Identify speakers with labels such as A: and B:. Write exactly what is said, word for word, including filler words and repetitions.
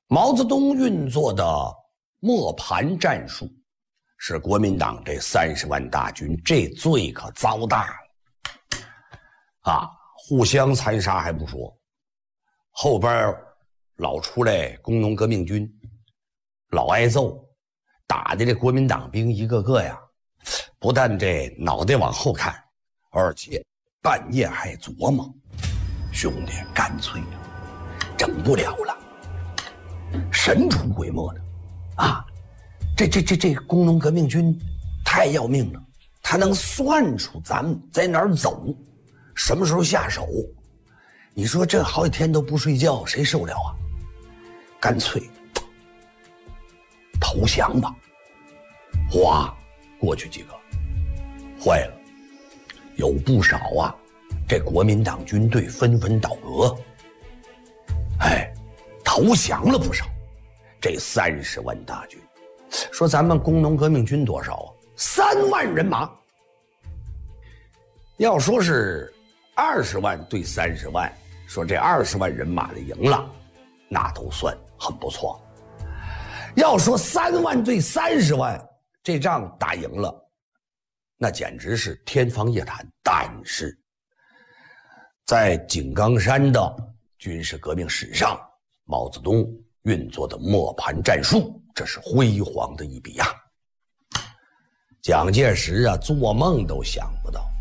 A: 毛泽东运作的磨盘战术，使国民党这三十万大军这罪可遭大了啊！互相残杀还不说，后边老出来工农革命军，老挨揍，打的这国民党兵一个个呀，不但这脑袋往后看，而且半夜还琢磨，兄弟，干脆呀，整不了了，神出鬼没的啊！这这这这工农革命军太要命了，他能算出咱们在哪儿走，什么时候下手。你说这好几天都不睡觉，谁受了啊？干脆投降吧！哗，过去几个，坏了，有不少啊，这国民党军队纷纷倒戈，哎，投降了不少。这三十万大军，说咱们工农革命军多少啊？三万人马。要说是二十万对三十万，说这二十万人马的赢了，那都算很不错。要说三万对三十万，这仗打赢了，那简直是天方夜谭。但是，在井冈山的军事革命史上，毛泽东运作的磨盘战术，这是辉煌的一笔呀！蒋介石啊，做梦都想不到，